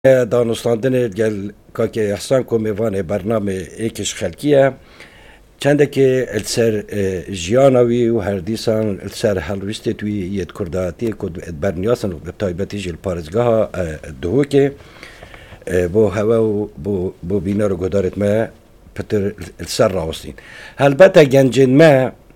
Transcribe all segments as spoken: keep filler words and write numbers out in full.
دانستاندن گل که احسان کو میوان برنامه ایکش خلکیه چنده که السر جیانوی و هر دیسان السر هلویستی توی یه کرداتی کد برنیاسن و تایبتی جل پارزگاه دو که بو هوا و بو بو بینا رو گدارت ما پتر السر راوستین البته گنجین ما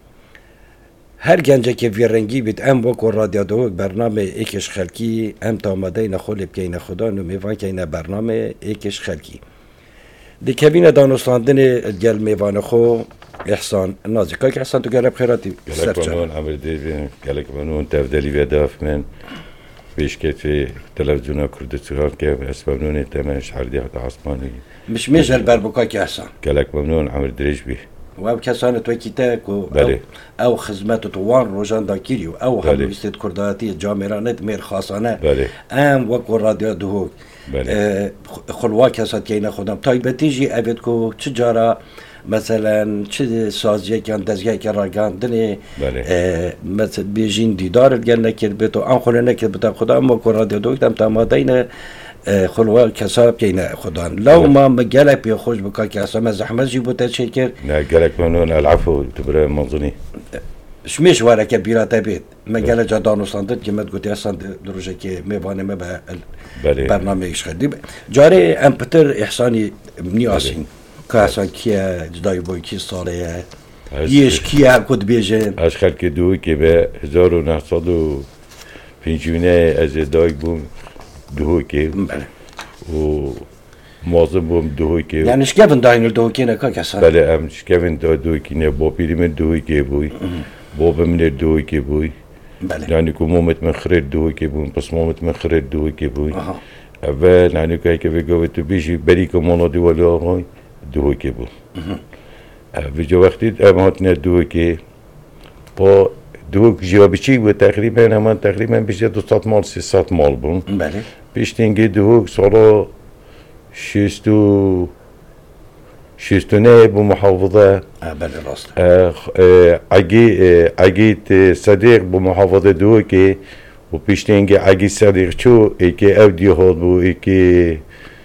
هر گنجه که ویرنگی بید ام وکو رادیو دو برنامه ایکش خلکی ام تاماده نخول بکین خدا نو میوان که این برنامه ایکش خلکی دی کبین دانستاندن گل میوان خو احسان نازی که احسان تو گلب خیراتی گلک بانون عمر دیوین گلک بانون تفدلی وداف من بیشکت في تلفزيون كردستان كيف اسبابنون تماش حردي حتى عصماني مش مجل بربكاك احسان قالك ممنون عمر دريجبي و کسان توی کتاک و بله. او, او خدمت توان روزان داکیریو او بله. همیستید کرداتی جامرانت میر خاصانه بله. ام وکو رادیو دهوک بله. خلوا کسات که اینا خودم تایبتی جی اوید کو چه جارا مثلا چه سازیه که اندازگاه که راگاندنه مثلا بیجین دیدار گل نکرد بیتو آن خونه نکرد بیتو خدا اما کو رادیو دهوک دم تامادین خلوا کساب که اینا خدا لو ما مجالك بيخوش بكا كاسا ما زحمة جيبوتا شكر لا قالك ممنون العفو تبرا منظني شميش ولا كبيرة بيت مجال جدان وصندت كما تقولي اصلا دروجه كي ميباني ما بقى البرنامج خدي جاري ام بتر احساني منياسين كاسان كيا جداي بوي كي صاري يش كيا كود بيجن اش خلك دو كي به هزار و نهصد و پنجونه از دايك بوم دو كي و مازن بوم دو كي يعني شكافن داين دو كي نكا كاسان بله ام شكافن دو دو كي نه بو بيري من دو كي بوي بو من دو كي بوي بله يعني كومومت من خريط دو كي بوي بس مومت من خريط دو كي بوي اول يعني كاي كي بيجو تو بيجي بري كومونو دي ولا هاي دو كي بو بيجو وقتي اماتنا دو كي با دو جوابچی بود تقریبا همان تقریبا بیش از دویست مال سیصد مال بون بله پیشتینگی دو سالا شصت و شصت و نه بمحافظه بله راست عگی عگی صدیق بمحافظه دو که و پیشتینگی عگی صدیق چو که اودی هاد بو که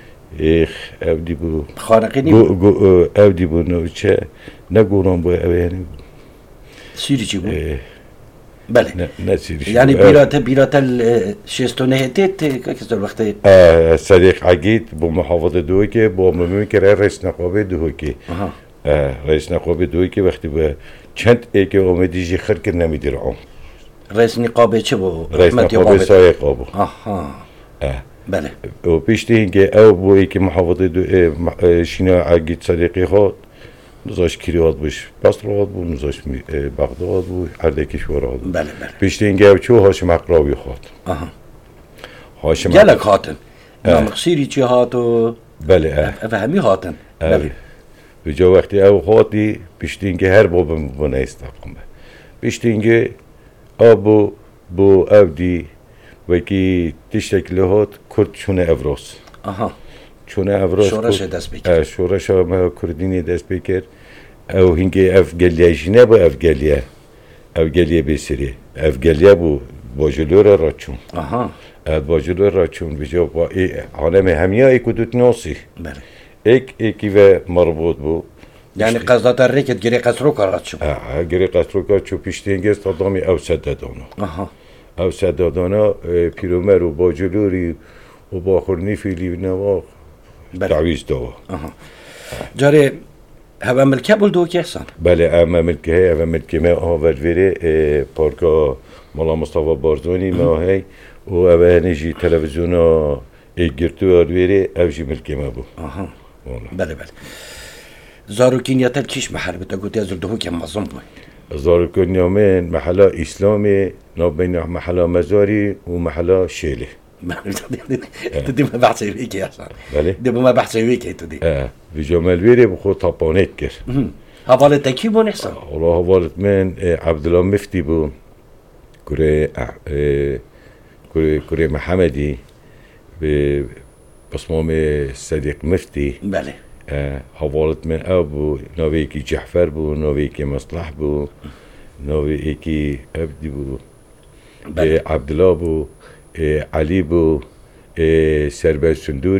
اودی بو خارقی نی اودی بو نو چه نگورم بو اوینی سیری چی بود بله نسير يعني بيرات بيرات الشيستونه تيت كيس الوقت اه صديق عقيد بمحافظه دوكي بممكن رئيس نقابه دوكي اها اه رئيس نقابه دوكي وقتی به چند ایک اومدی جی خر که نمیدیر عم رئيس نقابه چه بو رئيس نقابه سایق ابو اها اه بله و پیشتی اینکه او بو ایک محافظه دو شینا عقيد صديقي خود نزاش کریات بوش بسرات بو نزاش بغداد بو هر کشورات بله بله پیشتی اینکه چو هاشم اقرابی خود اها هاشم جلک هاتن نامقصیری چی هاتو بله افهمی هاتن بله بجا وقتی او خاطی پیشتی اینکه هر بابم بونه استفقم پیشتی اینکه آبو بو اودی وکی تشتکل هات کرد چونه افراس اها چونه افراس شورش دست بکر شورش ما کردینی دست بکر او هنگه افگلیه جنه با افگلیه افگلیه بسیاری افگلیه بو باجلور را چون اها باجلور را چون بجا با عالم همیا ای کدوت ناسی بله ایک ایکی و مربوط بو يعني قصدت الركض جري قصرو كاراتشو اه جري قصرو كاراتشو پیشتینگی استادامی او سددانا اها او سددانا پیرومر و باجلوری و باخورنی فیلی نواق تعویز دوا اها جاري هوا ملكه بولدو كيسان بله اما ملکه هی اما ملکه ما آورد ویره پارکا مالا مصطفى بارزونی ما هی و اوه نجی تلویزیون ایگرتو آرد ویره او جی ملکه ما بو اها بله بله زاروكين يتل كيش محل بتقول تازل دهو كم مظلوم بوي زاروكين يومين محلا اسلامي نابين محلا مزاري ومحلا شيله تدي ما بحث ويكي يا صاحبي بله دي ما بحث ويكي تدي اه بجمال ويري بخو طابونيت كر هفالة تكيبون احسن والله هفالة من عبد الله مفتي بو كوري كوري كوري محمدي بصمام صديق مفتي بله حوالت من ابو نوی کی جعفر بو نوی کی مصلح بو نوی کی عبدی بو عبدالله بو علی بو سرباز سندور